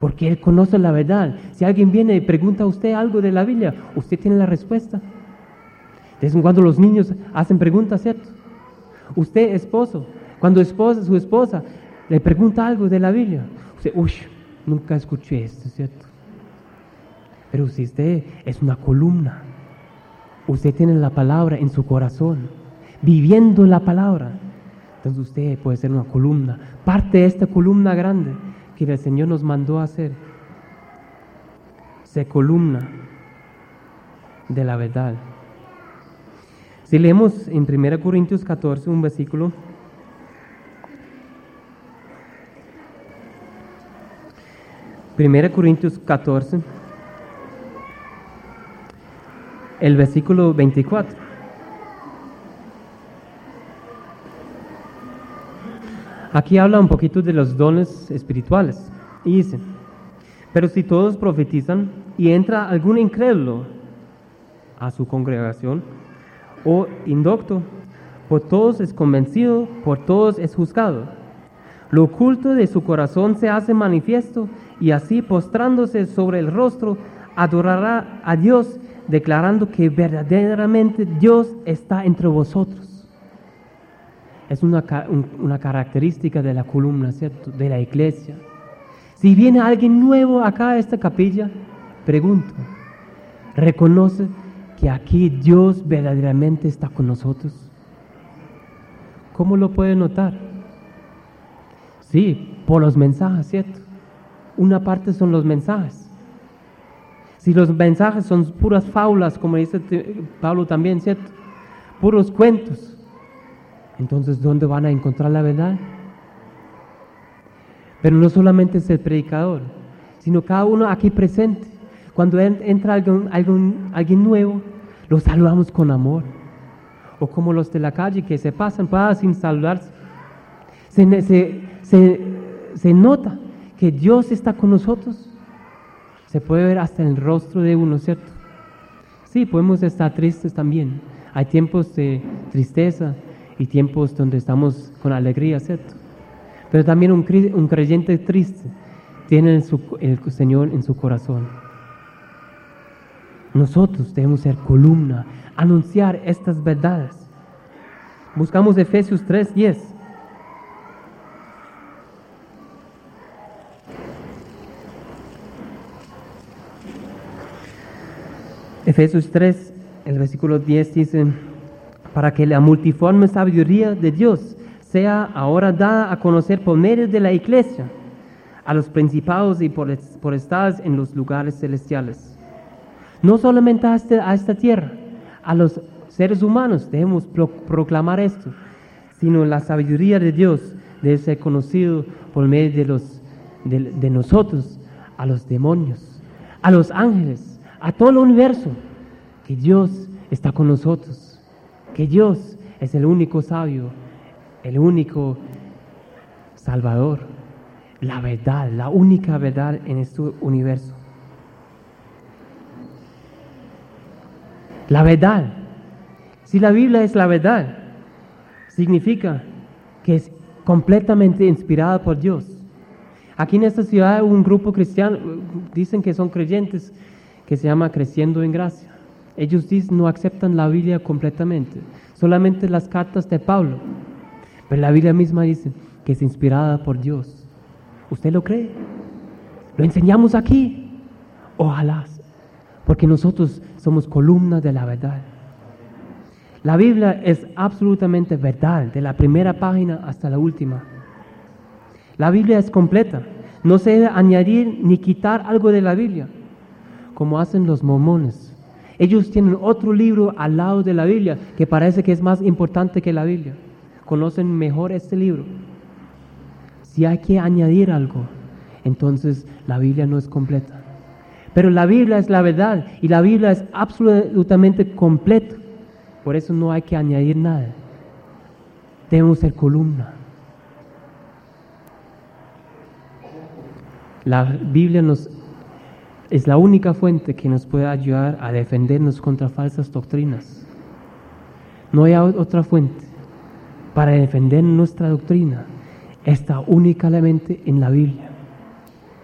porque Él conoce la verdad. Si alguien viene y pregunta a usted algo de la Biblia, usted tiene la respuesta. De vez en cuando los niños hacen preguntas, ¿cierto? Usted, esposo, cuando su esposa le pregunta algo de la Biblia, usted, nunca escuché esto, ¿cierto? Pero si usted es una columna, usted tiene la palabra en su corazón, viviendo la palabra, entonces usted puede ser una columna, parte de esta columna grande que el Señor nos mandó a hacer. Ser columna de la verdad. Si leemos en 1 Corintios 14 un versículo, Primera Corintios 14, el versículo 24. Aquí habla un poquito de los dones espirituales y dice, pero si todos profetizan y entra algún incrédulo a su congregación o indocto, por todos es convencido, por todos es juzgado. Lo oculto de su corazón se hace manifiesto y así postrándose sobre el rostro adorará a Dios, declarando que verdaderamente Dios está entre vosotros. Es una característica de la columna, ¿cierto? De la iglesia. Si viene alguien nuevo acá a esta capilla, pregunto, ¿reconoce que aquí Dios verdaderamente está con nosotros? ¿Cómo lo puede notar? Sí, por los mensajes, ¿cierto? Una parte son los mensajes. Si los mensajes son puras fábulas, como dice Pablo también, ¿cierto? Puros cuentos. Entonces, ¿dónde van a encontrar la verdad? Pero no solamente es el predicador, sino cada uno aquí presente. Cuando entra alguien nuevo, lo saludamos con amor. O como los de la calle que se pasan sin saludarse. Se nota que Dios está con nosotros. Se puede ver hasta en el rostro de uno, ¿cierto? Sí, podemos estar tristes también. Hay tiempos de tristeza y tiempos donde estamos con alegría, ¿cierto? Pero también un creyente triste tiene el Señor en su corazón. Nosotros debemos ser columna, anunciar estas verdades. Buscamos Efesios 3:10. Efesios 3, el versículo 10 dice, para que la multiforme sabiduría de Dios sea ahora dada a conocer por medio de la iglesia a los principados y potestades en los lugares celestiales. No solamente a esta tierra, a los seres humanos debemos proclamar esto, sino la sabiduría de Dios debe ser conocido por medio de nosotros, a los demonios, a los ángeles, a todo el universo, que Dios está con nosotros. Que Dios es el único sabio, el único salvador, la verdad, la única verdad en este universo. La verdad, si la Biblia es la verdad, significa que es completamente inspirada por Dios. Aquí en esta ciudad hay un grupo cristiano, dicen que son creyentes, que se llama Creciendo en Gracia. Ellos dicen no aceptan la Biblia completamente, solamente las cartas de Pablo. Pero la Biblia misma dice que es inspirada por Dios. ¿Usted lo cree? ¿Lo enseñamos aquí? Ojalá, porque nosotros somos columnas de la verdad. La Biblia es absolutamente verdad, de la primera página hasta la última. La Biblia es completa, no se debe añadir ni quitar algo de la Biblia, como hacen los mormones. Ellos tienen otro libro al lado de la Biblia que parece que es más importante que la Biblia. Conocen mejor este libro. Si hay que añadir algo, entonces la Biblia no es completa. Pero la Biblia es la verdad y la Biblia es absolutamente completa. Por eso no hay que añadir nada. Debemos ser columna. La Biblia es la única fuente que nos puede ayudar a defendernos contra falsas doctrinas. No hay otra fuente para defender nuestra doctrina. Está únicamente en la Biblia.